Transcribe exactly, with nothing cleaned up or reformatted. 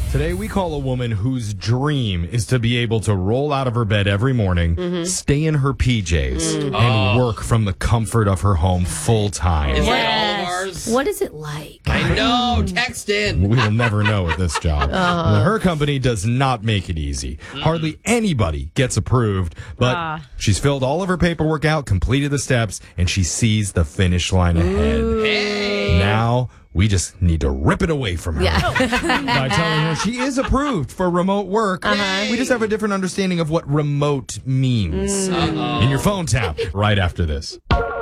Today, we call a woman whose dream is to be able to roll out of her bed every morning, mm-hmm. stay in her P Js, mm. and oh. work from the comfort of her home full time. Is yes. that all of ours? What is it like? I know. Text in. We'll never know with this job. Uh. Her company does not make it easy. Mm. Hardly anybody gets approved, but uh. she's filled all of her paperwork out, completed the steps, and she sees the finish line ahead. Hey. Now, we just need to rip it away from her yeah. by telling her she is approved for remote work. Uh-huh. We just have a different understanding of what remote means. Mm. In your phone tap right after this.